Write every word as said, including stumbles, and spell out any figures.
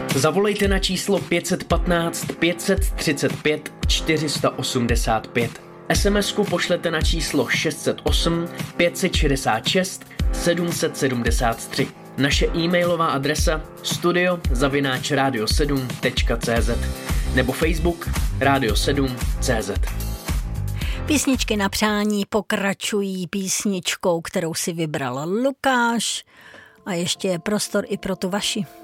Zavolejte na číslo pět jedna pět pět tři pět čtyři osm pět. es em esku pošlete na číslo šest set osm pět set šedesát šest sedm set sedmdesát tři. Naše e-mailová adresa studio zavináč radio sedm tečka cé zet nebo Facebook Radio sedm tečka cé zet. Písničky na přání pokračují písničkou, kterou si vybral Lukáš, a ještě je prostor i pro tu vaši.